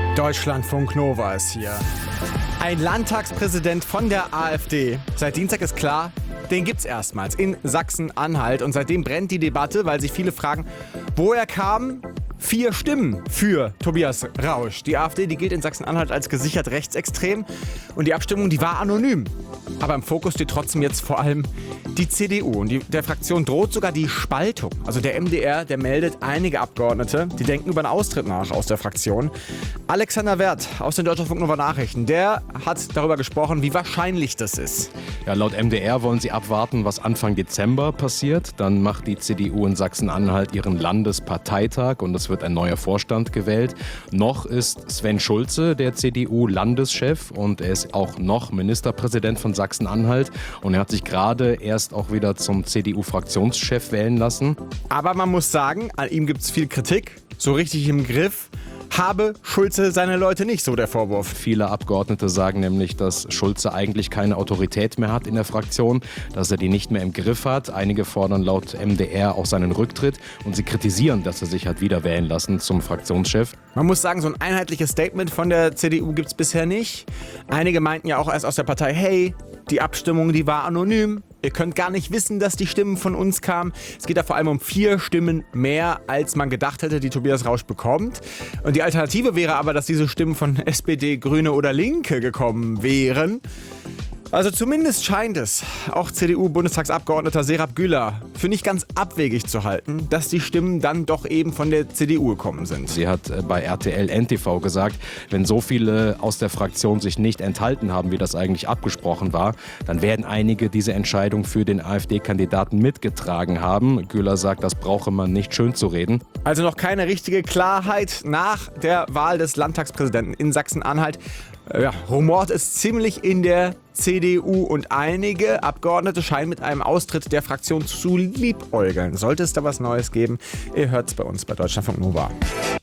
Deutschlandfunk Nova ist hier. Ein Landtagspräsident von der AfD. Seit Dienstag ist klar, den gibt's erstmals in Sachsen-Anhalt. Und seitdem brennt die Debatte, weil sich viele fragen, wo er kam. 4 Stimmen für Tobias Rausch. Die AfD, die gilt in Sachsen-Anhalt als gesichert rechtsextrem. Und die Abstimmung, die war anonym. Aber im Fokus steht trotzdem jetzt vor allem die CDU. Und der Fraktion droht sogar die Spaltung. Also der MdR, der meldet einige Abgeordnete, die denken über einen Austritt nach aus der Fraktion. Alexander Werth aus den Deutschlandfunk Nova Nachrichten, der hat darüber gesprochen, wie wahrscheinlich das ist. Ja, laut MdR wollen sie abwarten, was Anfang Dezember passiert. Dann macht die CDU in Sachsen-Anhalt ihren Landesparteitag und es wird ein neuer Vorstand gewählt. Noch ist Sven Schulze, der CDU-Landeschef, und er ist auch noch Ministerpräsident von Sachsen-Anhalt. Und er hat sich gerade erst auch wieder zum CDU-Fraktionschef wählen lassen. Aber man muss sagen, an ihm gibt es viel Kritik. So richtig im Griff habe Schulze seine Leute nicht, so der Vorwurf. Viele Abgeordnete sagen nämlich, dass Schulze eigentlich keine Autorität mehr hat in der Fraktion, dass er die nicht mehr im Griff hat. Einige fordern laut MdR auch seinen Rücktritt und sie kritisieren, dass er sich hat wieder wählen lassen zum Fraktionschef. Man muss sagen, so ein einheitliches Statement von der CDU gibt es bisher nicht. Einige meinten ja auch erst aus der Partei, hey, die Abstimmung, die war anonym. Ihr könnt gar nicht wissen, dass die Stimmen von uns kamen. Es geht da vor allem um 4 Stimmen mehr, als man gedacht hätte, die Tobias Rausch bekommt. Und die Alternative wäre aber, dass diese Stimmen von SPD, Grüne oder Linke gekommen wären. Also zumindest scheint es auch CDU-Bundestagsabgeordneter Serap Güler für nicht ganz abwegig zu halten, dass die Stimmen dann doch eben von der CDU gekommen sind. Sie hat bei RTL NTV gesagt, wenn so viele aus der Fraktion sich nicht enthalten haben, wie das eigentlich abgesprochen war, dann werden einige diese Entscheidung für den AfD-Kandidaten mitgetragen haben. Güler sagt, das brauche man nicht schön zu reden. Also noch keine richtige Klarheit nach der Wahl des Landtagspräsidenten in Sachsen-Anhalt. Ja, rumort ist ziemlich in der CDU und einige Abgeordnete scheinen mit einem Austritt der Fraktion zu liebäugeln. Sollte es da was Neues geben, ihr hört es bei uns bei Deutschlandfunk Nova.